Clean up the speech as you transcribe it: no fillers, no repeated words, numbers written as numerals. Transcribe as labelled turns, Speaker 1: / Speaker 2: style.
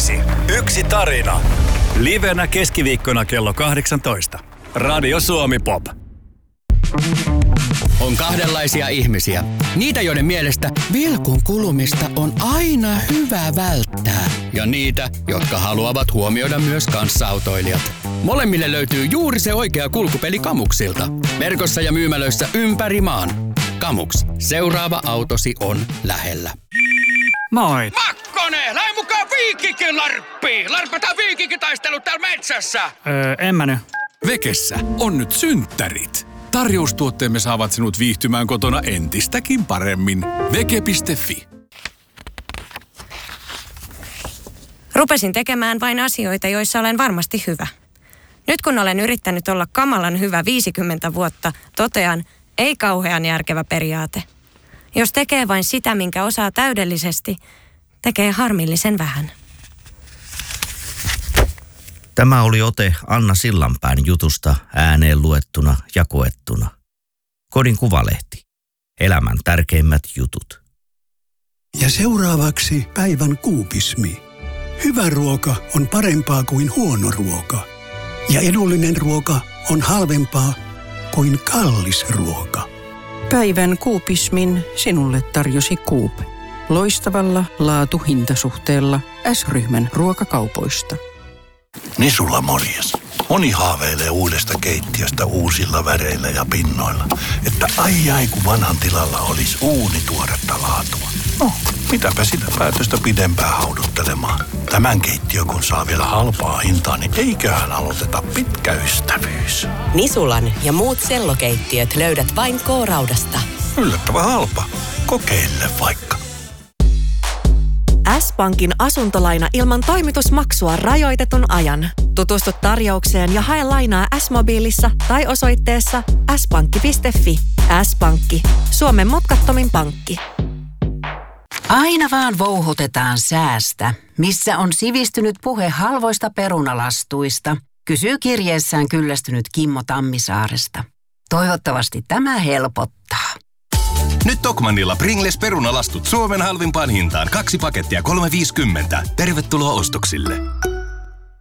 Speaker 1: biisi. Yksi tarina. Livenä keskiviikkona kello 18. Radio Suomi Pop.
Speaker 2: On kahdenlaisia ihmisiä. Niitä, joiden mielestä vilkun kulumista on aina hyvä välttää. Ja niitä, jotka haluavat huomioida myös kanssaautoilijat. Molemmille löytyy juuri se oikea kulkupeli Kamuksilta. Verkossa ja myymälöissä ympäri maan. Kamuks. Seuraava autosi on lähellä.
Speaker 3: Moi.
Speaker 2: Makkonen, lähde mukaan Viikikin larppiin. Larpataan Viikikitaistelu täällä metsässä.
Speaker 3: En mä nyt.
Speaker 4: Vekessä on nyt synttärit. Tarjoustuotteemme saavat sinut viihtymään kotona entistäkin paremmin. Veke.fi.
Speaker 5: Rupesin tekemään vain asioita, joissa olen varmasti hyvä. Nyt kun olen yrittänyt olla kamalan hyvä 50 vuotta, totean, ei kauhean järkevä periaate. Jos tekee vain sitä, minkä osaa täydellisesti, tekee harmillisen vähän.
Speaker 6: Tämä oli ote Anna Sillanpään jutusta ääneen luettuna ja koettuna. Kodin Kuvalehti. Elämän tärkeimmät jutut.
Speaker 7: Ja seuraavaksi päivän kuupismi. Hyvä ruoka on parempaa kuin huono ruoka. Ja edullinen ruoka on halvempaa kuin kallis ruoka.
Speaker 8: Päivän kuupismin sinulle tarjosi Coop. Loistavalla laatu-hintasuhteella S-ryhmän ruokakaupoista.
Speaker 9: Nisulla morjes. Moni haaveilee uudesta keittiöstä uusilla väreillä ja pinnoilla. Että ai kun vanhan tilalla olisi uuni tuoretta laatua. No, mitäpä sitä päätöstä pidempään hauduttelemaan. Tämän keittiö kun saa vielä halpaa hintaa, niin eiköhän aloiteta pitkä ystävyys.
Speaker 10: Nisulan ja muut sellokeittiöt löydät vain K-Raudasta.
Speaker 9: Yllättävän halpa. Kokeile vaikka.
Speaker 11: S-Pankin asuntolaina ilman toimitusmaksua rajoitetun ajan. Tutustu tarjoukseen ja hae lainaa S-mobiilissa tai osoitteessa s-pankki.fi. S-Pankki. Suomen mutkattomin pankki.
Speaker 12: Aina vaan vouhotetaan säästä. Missä on sivistynyt puhe halvoista perunalastuista? Kysyy kirjeessään kyllästynyt Kimmo Tammisaaresta. Toivottavasti tämä helpottaa.
Speaker 13: Nyt Tokmannilla Pringles perunalastut Suomen halvimpaan hintaan. 2 pakettia $3,50. Tervetuloa ostoksille.